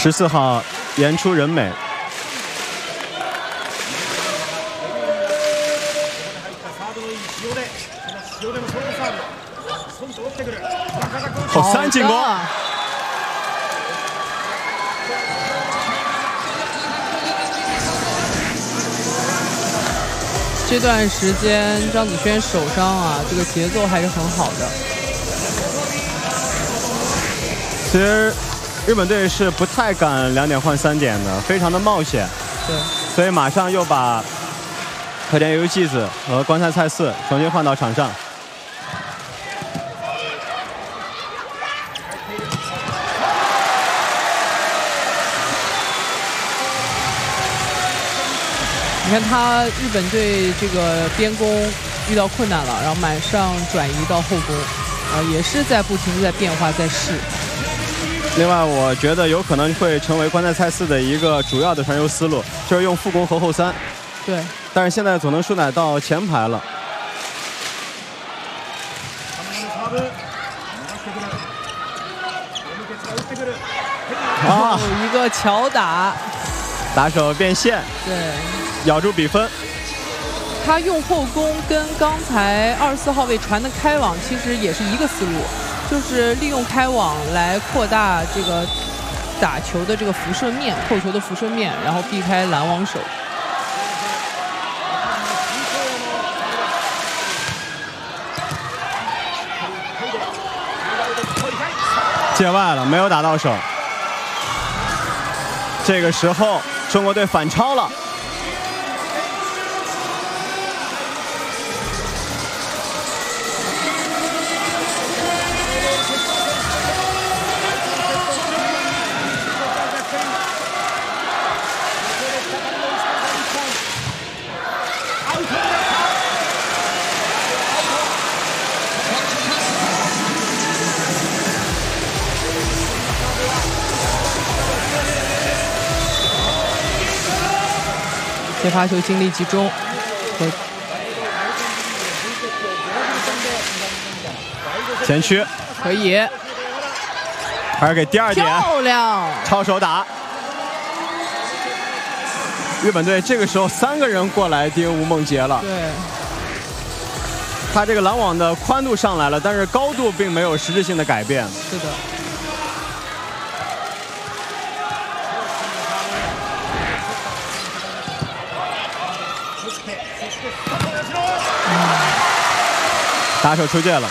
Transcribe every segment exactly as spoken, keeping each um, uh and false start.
十四号岩出人美。 哦，三进攻！ 这段时间张子萱手伤啊，这个节奏还是很好的。 其实日本队是不太敢两点换三点的，非常的冒险。 对， 所以马上又把可田由纪子和关菜菜四重新换到场上。 你看他日本队这个边攻遇到困难了，然后马上转移到后攻，啊，也是在不停的在变化，在试。 另外，我觉得有可能会成为关菜菜四的一个主要的传球思路，就是用副攻和后三。 对。 但是现在佐藤舒乃到前排了。 啊，一个巧打。 打手变线， 对， 咬住比分。 他用后攻跟刚才二十四号位传的开网其实也是一个思路，就是利用开网来扩大这个打球的这个辐射面，扣球的辐射面，然后避开拦网手。 界外了，没有打到手。这个时候。 中国队反超了， 接发球精力集中，和前区可以， 还是给第二点， 漂亮， 抄手打。日本队这个时候三个人过来盯吴梦洁了， 对， 他这个拦网的宽度上来了，但是高度并没有实质性的改变。 是的。 打手出界了，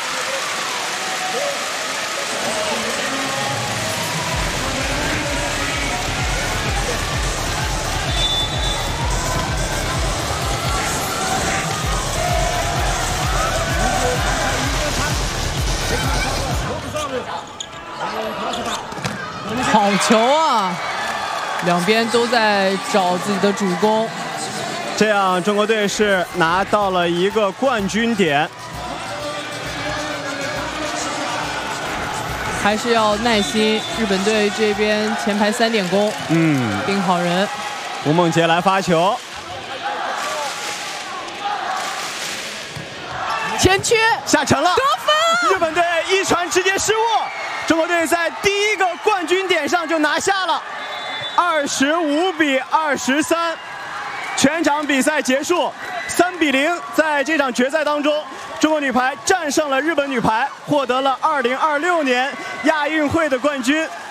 好球啊！两边都在找自己的主攻， 这样中国队是拿到了一个冠军点。 还是要耐心。日本队这边前排三点攻， 嗯， 盯好人。 吴梦洁来发球， 前区下沉了， 得分！ 日本队一传直接失误，中国队在第一个冠军点上就拿下了，二十五比二十三，全场比赛结束，三比零，在这场决赛当中。 中国女排战胜了日本女排，获得了二零二六年亚运会的冠军。